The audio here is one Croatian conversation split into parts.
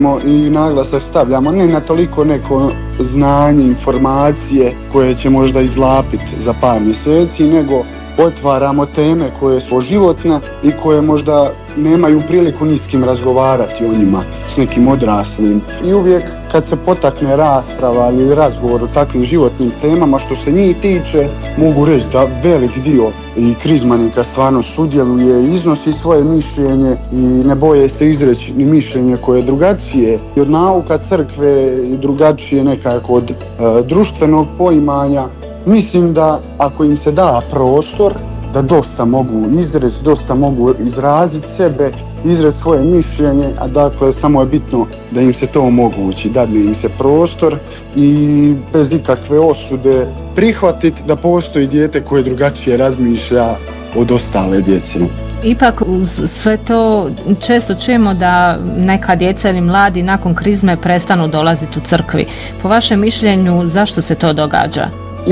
I naglasak stavljamo ne na toliko neko znanje, informacije koje će možda izlapiti za par mjeseci, nego otvaramo teme koje su životne i koje možda nemaju priliku ni s kim razgovarati o njima s nekim odraslim. I uvijek kad se potakne rasprava ili razgovor o takvim životnim temama, što se njih tiče, mogu reći da velik dio i krizmanika stvarno sudjeluje i iznosi svoje mišljenje i ne boje se izreći ni mišljenje koje je drugačije i od nauka crkve i drugačije nekako od društvenog poimanja. Mislim da ako im se da prostor, da dosta mogu izreći, dosta mogu izraziti sebe, izreći svoje mišljenje, a dakle samo je bitno da im se to omogući, dadne im se prostor i bez ikakve osude prihvatiti da postoji dijete koje drugačije razmišlja od ostale djece. Ipak uz sve to često čujemo da neka djeca ili mladi nakon krizme prestanu dolaziti u crkvi. Po vašem mišljenju zašto se to događa?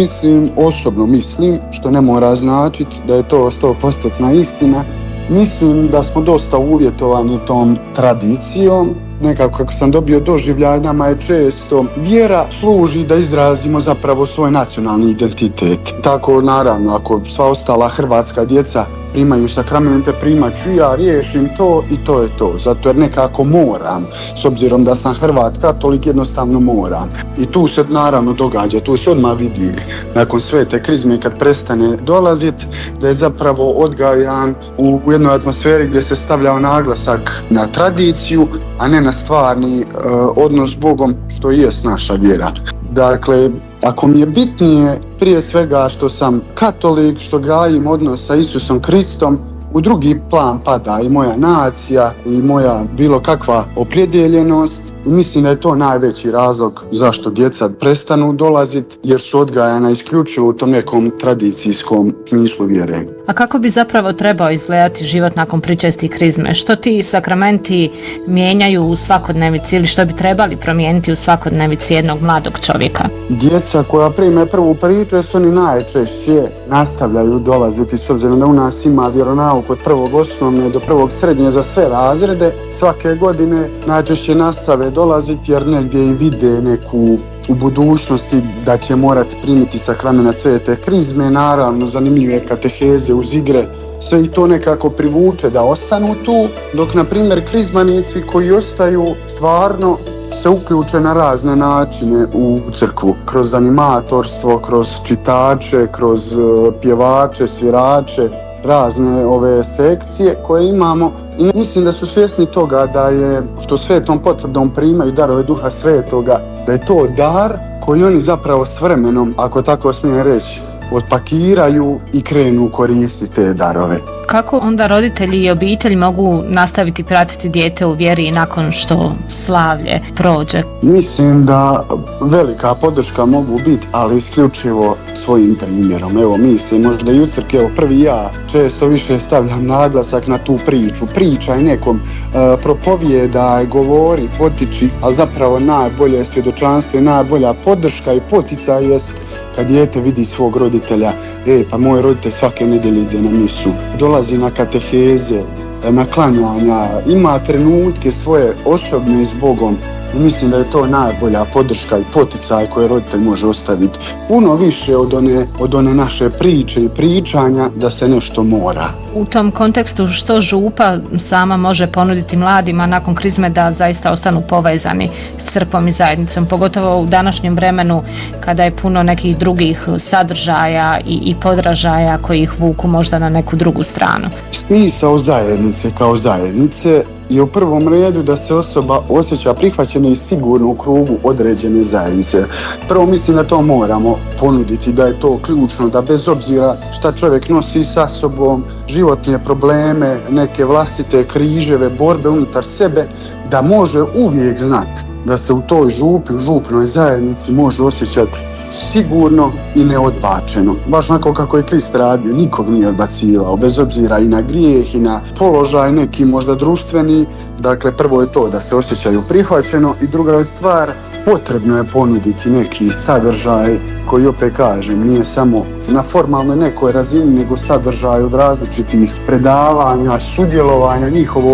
Osobno mislim, što ne mora značiti da je to 100% istina, mislim da smo dosta uvjetovani tom tradicijom. Nekako kako sam dobio doživljaj, nama je često vjera služi da izrazimo zapravo svoj nacionalni identitet. Tako naravno, ako sva ostala hrvatska djeca primaju sakramente, primat ću ja, riješim to i to je to. Zato jer nekako moram, s obzirom da sam Hrvat katolik, jednostavno moram. I tu se naravno događa, tu se odmah vidi nakon svete krizme kad prestane dolaziti, da je zapravo odgajan u jednoj atmosferi gdje se stavljao naglasak na tradiciju, a ne na stvarni odnos s Bogom, što i jest naša vjera. Dakle, ako mi je bitnije prije svega što sam katolik, što gajim odnos sa Isusom Kristom, u drugi plan pada i moja nacija i moja bilo kakva opredjeljenost. I mislim da je to najveći razlog zašto djeca prestanu dolaziti, jer su odgajana isključivo u tom nekom tradicijskom smislu vjere. A kako bi zapravo trebao izgledati život nakon pričesti krizme? Što ti sakramenti mijenjaju u svakodnevici ili što bi trebali promijeniti u svakodnevici jednog mladog čovjeka? Djeca koja prime prvu pričest, oni najčešće nastavljaju dolaziti, s obzirom da u nas ima vjeronauk od prvog osnovne do prvog srednje za sve razrede. Svake godine najčešće nastave dolaziti jer negdje i vide neku u budućnosti da će morati primiti sakrament svete krizme, naravno zanimljive kateheze uz igre, sve ih to nekako privuče da ostanu tu, dok na primjer krizmanici koji ostaju stvarno se uključe na razne načine u crkvu, kroz animatorstvo, kroz čitače, kroz pjevače, svirače, razne ove sekcije koje imamo. I mislim da su svjesni toga da je, što svetom potvrdom primaju darove Duha Svetoga, da je to dar koji oni zapravo s vremenom, ako tako smijem reći, otpakiraju i krenu koristiti te darove. Kako onda roditelji i obitelj mogu nastaviti pratiti dijete u vjeri nakon što slavlje prođe? Mislim da velika podrška mogu biti, ali isključivo svojim primjerom. Evo, mislim, možda i u crkvi, evo prvi ja često više stavljam naglasak na tu priču. Pričaj nekom, propovijedaj, govori, potiči, ali zapravo najbolje svjedočanstvo i najbolja podrška i poticaj jest kad dijete vidi svog roditelja, pa moj roditelj svake nedjelje ide na misu, dolazi na kateheze, na klanjanja, ima trenutke svoje osobne s Bogom. I mislim da je to najbolja podrška i poticaj koje roditelj može ostaviti. Puno više od one naše priče i pričanja da se nešto mora. U tom kontekstu što župa sama može ponuditi mladima nakon krizme da zaista ostanu povezani s crkvom i zajednicom, pogotovo u današnjem vremenu kada je puno nekih drugih sadržaja i podražaja koji ih vuku možda na neku drugu stranu? Smisao zajednice kao zajednice je u prvom redu da se osoba osjeća prihvaćena i sigurno u krugu određene zajednice. Prvo mislim da to moramo ponuditi, da je to ključno, da bez obzira šta čovjek nosi sa sobom, životne probleme, neke vlastite križeve, borbe unutar sebe, da može uvijek znati da se u toj župi, u župnoj zajednici može osjećati sigurno i neodbačeno. Baš onako kako je Krist radio, nikog nije odbacivao, bez obzira i na grijeh i na položaj neki možda društveni. Dakle, prvo je to da se osjećaju prihvaćeno i druga je stvar, potrebno je ponuditi neki sadržaj koji, opet kažem, nije samo na formalnoj nekoj razini, nego sadržaj od različitih predavanja, sudjelovanja njihovog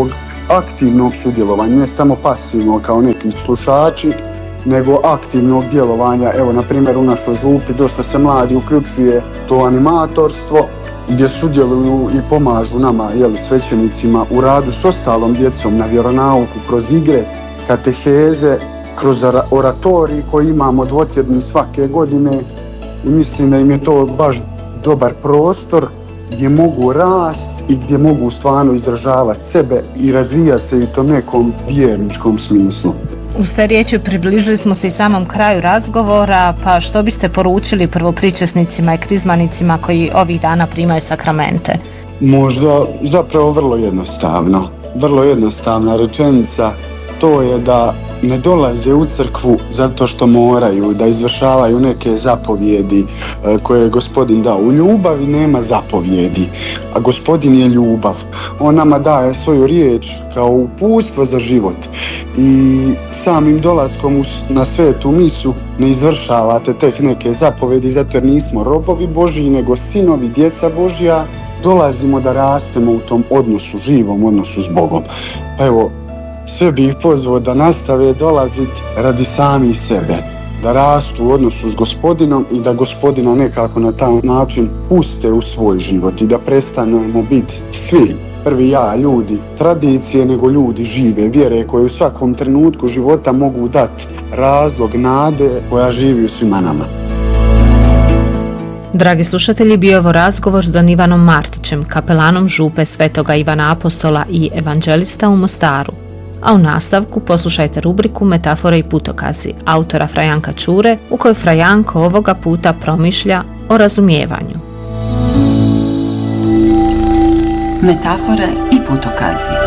aktivnog sudjelovanja, ne samo pasivnog kao neki slušači, nego aktivnog djelovanja. Evo, na primjer, u našoj župi dosta se mladi uključuje to animatorstvo, gdje sudjeluju i pomažu nama, svećenicima, u radu s ostalom djecom na vjeronauku, kroz igre, kateheze, kroz oratorij koji imamo dvotjedni svake godine, i mislim da im je to baš dobar prostor gdje mogu rast i gdje mogu stvarno izražavati sebe i razvijati se u tom nekom vjerničkom smislu. Uz te riječi približili smo se i samom kraju razgovora, pa što biste poručili prvopričesnicima i krizmanicima koji ovih dana primaju sakramente? Možda zapravo vrlo jednostavna rečenica, to je da ne dolaze u crkvu zato što moraju, da izvršavaju neke zapovjedi koje je Gospodin dao. U ljubavi nema zapovjedi, a Gospodin je ljubav. On nama daje svoju riječ kao uputstvo za život i samim dolaskom na svetu misu ne izvršavate tek neke zapovjedi zato jer nismo robovi Božji, nego sinovi, djeca Božja. Dolazimo da rastemo u tom odnosu, živom odnosu s Bogom. Pa evo, sve bih ih pozvao da nastave dolaziti radi samih sebe, da rastu u odnosu s Gospodinom i da Gospodina nekako na taj način puste u svoj život i da prestanemo biti svi prvi ja ljudi tradicije, nego ljudi žive vjere koje u svakom trenutku života mogu dati razlog nade koja živi u svima nama. Dragi slušatelji, bio je ovo razgovor s Don Ivanom Martićem, kapelanom župe Svetoga Ivana Apostola i evanđelista u Mostaru. A u nastavku poslušajte rubriku Metafore i putokazi autora Frajanka Čure, u kojoj Frajanko ovoga puta promišlja o razumijevanju. Metafore i putokazi.